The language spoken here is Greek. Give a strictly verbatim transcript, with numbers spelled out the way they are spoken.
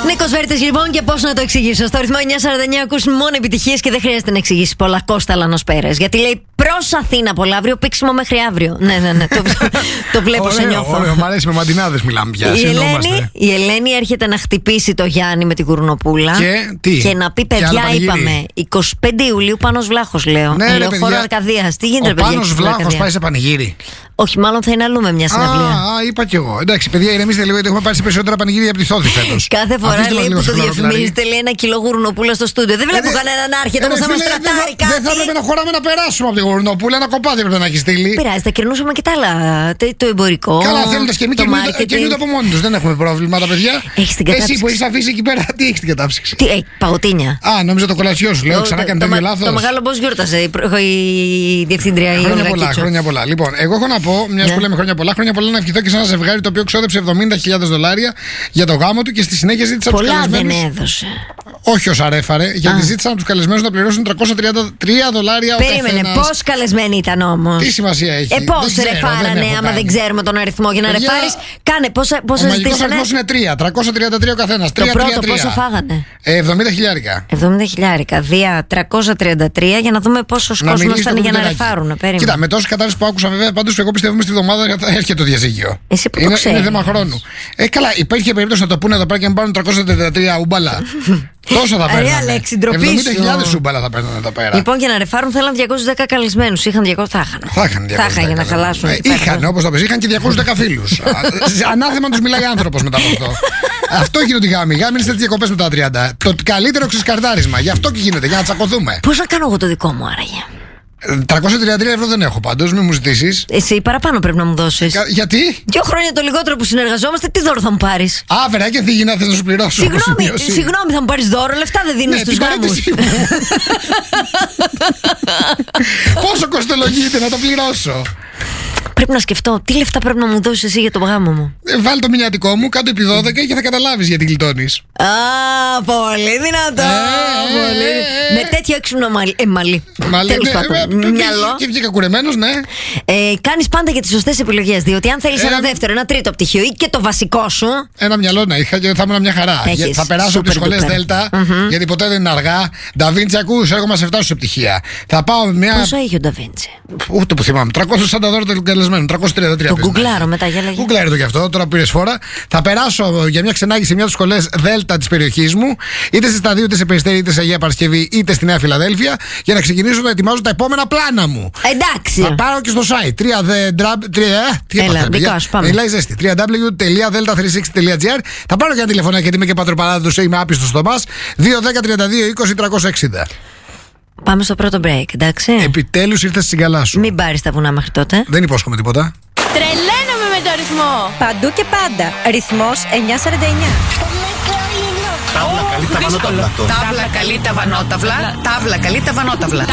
Νίκος Βέρτης λοιπόν, και πώς να το εξηγήσω. Στο ρυθμό εννιά σαράντα εννιά ακούς μόνο επιτυχίες και δεν χρειάζεται να εξηγήσει πολλά. Κώστα Λανοσπέρας. Γιατί λέει προς Αθήνα πολλά, αύριο πήξιμο μέχρι αύριο. Ναι, ναι, ναι. Το, το βλέπω, σε νιώθω. Ωραίο, μου αρέσει, με μαντινάδες μιλάμε πια. Η Ελένη, η Ελένη έρχεται να χτυπήσει το Γιάννη με την Κουρνοπούλα. Και, τι? Και να πει, παιδιά, είπαμε εικοστή πέμπτη Ιουλίου Πάνος Βλάχος, λέω. Ναι, Λεωφόρο Αρκαδίας. Τι γίνεται, ο παιδιά? Πάνος Βλάχος πάει σε πανηγύρι. Όχι, μάλλον θα εναλλούμε μια συναυλία. Α, είπα κι εγώ. Εντάξει, παιδιά, ηρεμήστε λίγο, γιατί έχουμε πάρει σε περισσότερα πανηγύρια από τη Θόδη φέτος. Κάθε φορά λέει που το διαφημίζετε, λέει ένα κιλό γουρνοπούλα στο στούντιο. Δεν βλέπω κανέναν να έρχεται όμως να μας τρατάρει κάτι. Δεν θα έπρεπε να χωράμε να περάσουμε από τη γουρνοπούλα, ένα κοπάδι έπρεπε να έχει στείλει. Πειράζει, θα κερνούσαμε και τα άλλα. Το εμπορικό. Καλά, θέλετε και εμεί κερνούνται από μόνοι του. Δεν έχουμε πρόβλημα τα παιδιά. Έχει την κατάψυξη. Εσύ που έχει αφήσει εκεί πέρα, τι έχει την κατάψυξη? Τι, ε, παγωτίνια. Α, νόμιζα το κολατσιό σου, λέω, ξανά κάνει τέτοιο λάθος. Το μεγάλο πώς γιόρταζε η διευθύντρια η Χρόνια πολλά, χρόνια πολλά. Λοιπόν, εγώ έχω να πω, μια που λέμε χρόνια πολλά, χρόνια πολλά να ευχηθώ και σε ένα ζευγάρι το οποίο ξόδεψε εβδομήντα χιλιάδες δολάρια για το γάμο του και στη συνέχεια ζήτησα τους καλεσμένους. Πολλά δεν έδωσε. Όχι ως αρέφαρε, γιατί ζήτησαν από τους καλεσμένους να πληρώσουν τριακόσια τριάντα τρία δολάρια ο καθένας. Περίμενε, πώς καλεσμένοι ήταν όμως? Τι σημασία έχει? Ε, πώς ρεφάρανε, άμα δεν ξέρουμε τον αριθμό για να Παιδιά, ρεφάρεις? Κάνε, πόσα ζητήσανε? Ο μαγικός αριθμός είναι τρία, τριακόσια τριάντα τρία ο καθένας. Το πρώτο πόσο φάγανε? Ε, εβδομήντα χιλιάρικα. εβδομήντα χιλιάρικα, δια τριακόσια τριάντα τρία, για να δούμε πόσος κόσμος ήταν για να ρεφάρουν. Κοίτα, με τόσες κατάρρες που άκουσα, βέβαια, πάντως εγώ πιστεύω στη βδομάδα θα έρχεται το διαζύγιο. Εσύ που είναι, το ξέρεις. Είναι θέμα χρόνου. Ε, καλά, υπήρχε περίπτωση να το πούνε εδώ πέρα και να πάρουν τριακόσια τριάντα τρία ούμπαλα. Τόσο θα παίρνουν. εβδομήντα χιλιάδες ούμπαλα θα παίρνουν εδώ πέρα. Λοιπόν, για να ρεφάρουν θέλαν διακόσιους δέκα καλεσμένους. Είχαν διακόσια, θα είχαν. Θα είχαν Θα είχαν για να χαλάσουν. Ε, είχαν, όπως το πες, είχαν και διακόσιους δέκα φίλους. Ανάθεμα τους μιλάει άνθρωπος μετά από αυτό. Αυτό γίνεται η γάμη. Η γάμη είναι στις διακοπές μετά τα τριάντα. Το καλύτερο ξεσκαρτάρισμα. Γι' αυτό και γίνεται, για να τσακωθούμε. Πώς να κάνω εγώ το δικό μου άραγε? τριακόσια τριάντα τρία ευρώ δεν έχω πάντως, μην μου ζητήσεις. Εσύ παραπάνω πρέπει να μου δώσεις. Κα... Γιατί? Δύο χρόνια το λιγότερο που συνεργαζόμαστε, τι δώρο θα μου πάρεις? Α, βεράκι, θίγει να θες να σου πληρώσω. Συγγνώμη, συγγνώμη, θα μου πάρεις δώρο, λεφτά δεν δίνεις, ναι, στους γάμους. Πόσο κοστολογείται να το πληρώσω? Πρέπει να σκεφτώ, τι λεφτά πρέπει να μου δώσεις εσύ για το γάμο μου. Ε, βάλ το μηνιατικό μου, κάτω επί δώδεκα και θα καταλάβεις γιατί γλιτώνεις. Α, πολύ δυνατό. Ε, πολύ. ε, Με τέτοιο έξυπνο μαλλί. Ε, μαλλί. Τέλος πάντων. Μυαλό. Και βγήκα κουρεμένος, ναι. Ε, κάνεις πάντα και τις σωστές επιλογές. Διότι αν θέλεις Ε, ένα δεύτερο, ένα τρίτο πτυχίο ή και το βασικό σου. Ένα μυαλό να είχα και θα ήμουν μια χαρά. Έχεις, θα περάσω από τις super σχολές duper. Δέλτα, Mm-hmm. γιατί ποτέ δεν είναι αργά. Νταβίντσι, ακούς, έργο μας εφτά σε πτυχία. Θα πάω με μια. Πόσο είχε ο Νταβίντσι? Ούτε που θυμάμαι. τριακόσια σαράντα δώρο των καλεσμένων. τριακόσια τριάντα τρία. Το γκουγκλάρω μετά, για λέγε. Γκουγκλάρω το γι' αυτό, τώρα πήρες φορά. Θα περάσω για μια ξενάγηση σε μια από τις σχολές Δέλτα της περιοχής μου, είτε στη Σταδίου, είτε σε Περιστέρι, είτε σε Αγία Παρασκευή, είτε στη Νέα Φιλαδέλφια, για να ξεκινήσω να ετοιμάζω τα επόμενα πλάνα μου. Εντάξει. Θα πάρω και στο site τρία τι μιλάει ζέστη. double-u double-u double-u τελεία delta τριακόσια εξήντα τελεία τζι άρ. Θα πάρω και ένα τηλεφωνάκι γιατί είμαι και πατροπαράδοτος, είμαι άπιστος στο μας. δύο δέκα τριάντα δύο είκοσι τριακόσια εξήντα. Πάμε στο πρώτο break, εντάξει. Επιτέλους ήρθες στην καλά σου. Μην πάρεις τα βουνά μέχρι τότε. Δεν υπόσχομαι τίποτα. Τρελαίνομαι με το ρυθμό. Παντού και πάντα. Ρυθμός εννιά σαράντα εννιά. Τάβλα καλή τα βανόταυλα. Τάβλα καλή τα βανόταυλα. Τάβλα καλή τα βανόταυλα.